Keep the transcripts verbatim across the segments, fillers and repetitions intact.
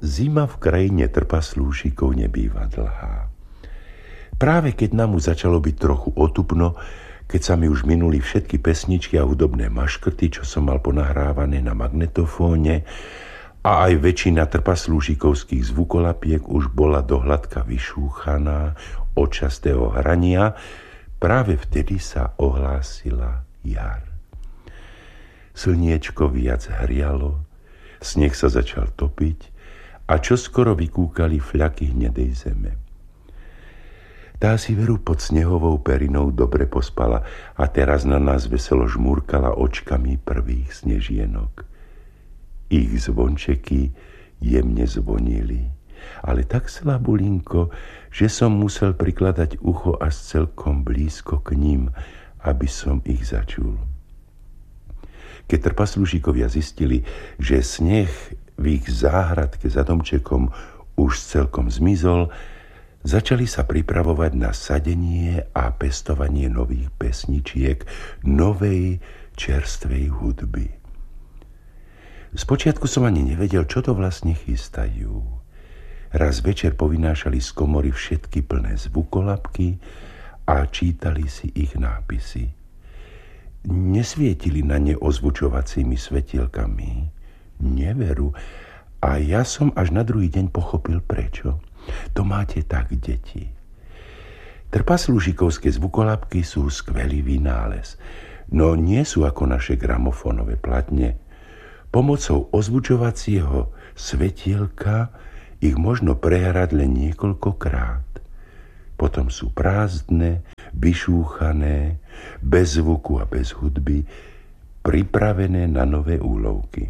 Zima v krajine trpaslúšikov nebýva dlhá. Práve keď nám už začalo byť trochu otupno, keď sa mi už minuli všetky pesničky a hudobné maškrty, čo som mal ponahrávané na magnetofóne, a aj väčšina trpaslúšikovských zvukolapiek už bola dohľadka vyšúchaná od častého hrania, práve vtedy sa ohlásila jar. Slniečko viac hrialo, sneh sa začal topiť a čoskoro vykúkali fľaky hnedej zeme. Tá si veru pod snehovou perinou dobre pospala a teraz na nás veselo žmúrkala očkami prvých snežienok. Ich zvončeky jemne zvonili, ale tak slabulinko, že som musel prikladať ucho až celkom blízko k ním, aby som ich začul. Keď trpaslúšikovia zistili, že sneh v ich záhradke za domčekom už celkom zmizol, začali sa pripravovať na sadenie a pestovanie nových pesničiek, novej čerstvej hudby. Spočiatku som ani nevedel, čo to vlastne chystajú. Raz večer povynášali z komory všetky plné zvukolapky a čítali si ich nápisy. Nesvietili na ne ozvučovacími svetielkami. Neveru. A ja som až na druhý deň pochopil prečo. To máte tak, deti. Trpaslúšikovské zvukolapky sú skvelý vynález, no nie sú ako naše gramofónové platne. Pomocou ozvučovacieho svetielka ich možno prehrať len niekoľkokrát. Potom sú prázdne, vyšúchané, bez zvuku a bez hudby, pripravené na nové úlovky.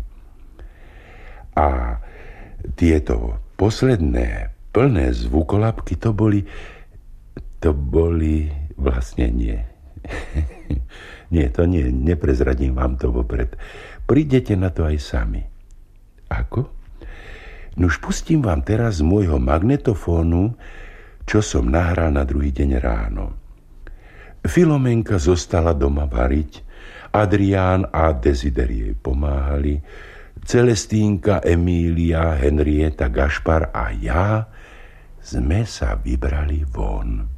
A tieto posledné plné zvukolapky to boli, to boli vlastne nie. Nie, to nie, neprezradím vám to vopred. Prídete na to aj sami. Ako? Nuž pustím vám teraz z môjho magnetofónu, čo som nahral na druhý deň ráno. Filomenka zostala doma variť, Adrián a Desider jej pomáhali, Celestínka, Emília, Henrieta, Gašpar a ja sme sa vybrali von.